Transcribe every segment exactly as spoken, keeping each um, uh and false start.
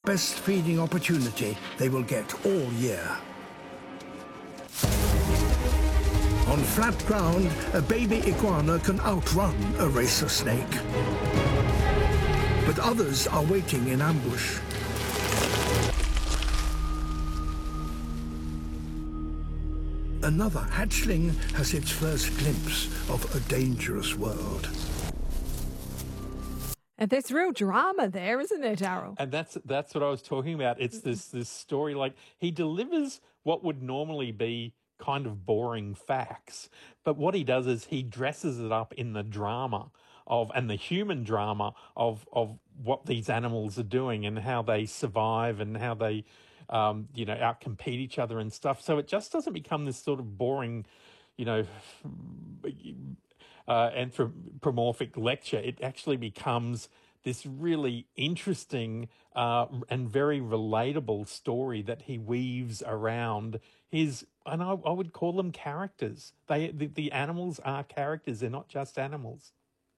best feeding opportunity they will get all year. On flat ground, a baby iguana can outrun a racer snake. But others are waiting in ambush. Another hatchling has its first glimpse of a dangerous world. And there's real drama there, isn't there, Daryl? And that's that's what I was talking about. It's this this story, like he delivers what would normally be kind of boring facts, but what he does is he dresses it up in the drama of and the human drama of of what these animals are doing and how they survive and how they um, you know outcompete each other and stuff. So it just doesn't become this sort of boring, you know. Uh, anthropomorphic lecture. It actually becomes this really interesting uh, and very relatable story that he weaves around his, and I, I would call them characters. They the, the animals are characters. They're not just animals.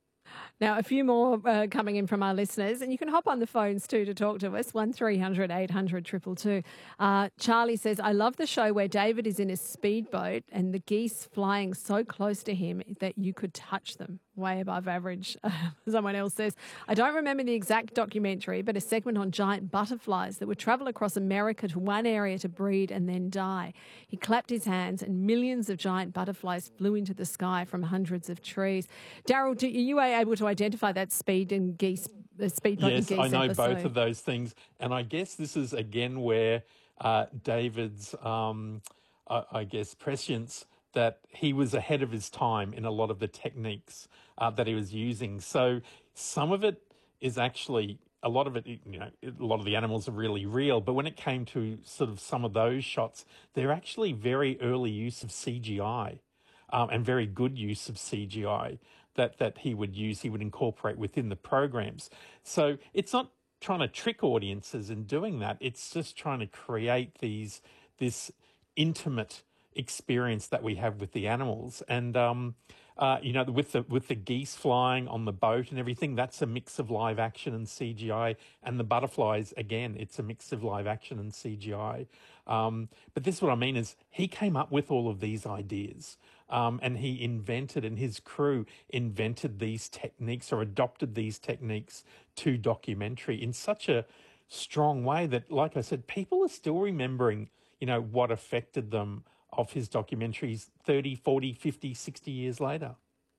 Now, a few more uh, coming in from our listeners, and you can hop on the phones too to talk to us, one three hundred eight hundred two two two. Uh, Charlie says, I love the show where David is in a speedboat and the geese flying so close to him that you could touch them. Way above average. Uh, someone else says, I don't remember the exact documentary, but a segment on giant butterflies that would travel across America to one area to breed and then die. He clapped his hands and millions of giant butterflies flew into the sky from hundreds of trees. Daryl, do, you were able to identify that speed and geese, uh, speedboat yes, and geese I know episode. both of those things. And I guess this is again where uh, David's, um, I, I guess, prescience that he was ahead of his time in a lot of the techniques uh, that he was using. So some of it is actually, a lot of it, you know, a lot of the animals are really real, but when it came to sort of some of those shots, they're actually very early use of C G I um, and very good use of C G I that, that he would use, he would incorporate within the programs. So it's not trying to trick audiences in doing that. It's just trying to create these, this intimate experience that we have with the animals. And, um, uh, you know, with the with the geese flying on the boat and everything, that's a mix of live action and C G I. And the butterflies, again, it's a mix of live action and C G I. Um, but this is what I mean is he came up with all of these ideas um, and he invented, and his crew invented these techniques or adopted these techniques to documentary in such a strong way that, like I said, people are still remembering, you know, what affected them of his documentaries thirty, forty, fifty, sixty years later.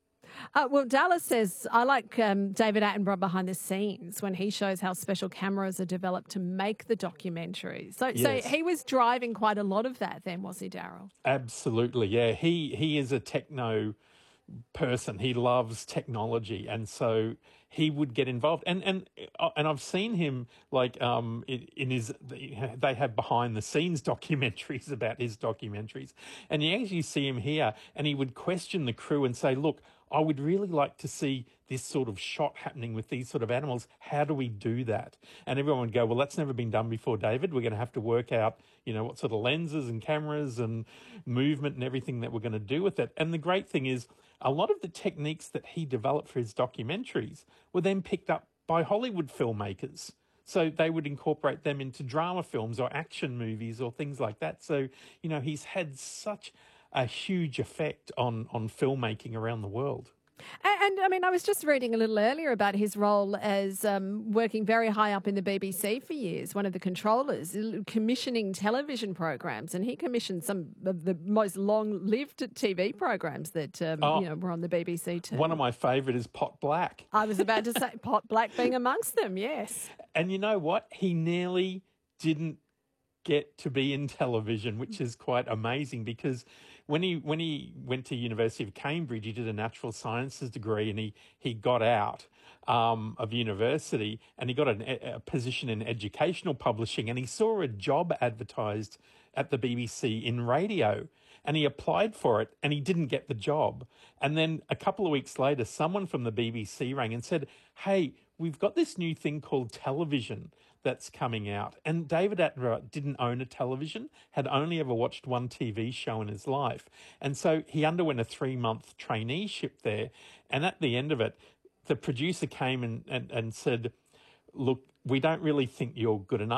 Uh, well, Dallas says, I like um, David Attenborough behind the scenes when he shows how special cameras are developed to make the documentaries. So, Yes. so he was driving quite a lot of that then, was he, Daryl? Absolutely, yeah. He he is a techno person. He loves technology, and so he would get involved. And and uh, and I've seen him like um in, in his. They have behind the scenes documentaries about his documentaries, and you actually see him here, and he would question the crew and say, "Look, I would really like to see this sort of shot happening with these sort of animals. How do we do that?" And everyone would go, "Well, that's never been done before, David. We're going to have to work out, you know, what sort of lenses and cameras and movement and everything that we're going to do with it." And the great thing is, a lot of the techniques that he developed for his documentaries were then picked up by Hollywood filmmakers. So they would incorporate them into drama films or action movies or things like that. So, you know, he's had such a huge effect on, on filmmaking around the world. And, and, I mean, I was just reading a little earlier about his role as um, working very high up in the B B C for years, one of the controllers, commissioning television programs, and he commissioned some of the most long-lived T V programs that um, Oh, you know were on the B B C too. One of my favourite is Pot Black. I was about to say Pot Black being amongst them, yes. And you know what? He nearly didn't get to be in television, which is quite amazing because when he when he went to University of Cambridge, he did a natural sciences degree, and he he got out um, of university and he got an, a position in educational publishing, and he saw a job advertised at the B B C in radio. And he applied for it and he didn't get the job. And then a couple of weeks later, someone from the B B C rang and said, "Hey, we've got this new thing called television that's coming out." And David Attenborough didn't own a television, had only ever watched one T V show in his life. And so he underwent a three-month traineeship there. And at the end of it, the producer came and, and, and said, "Look, we don't really think you're good enough."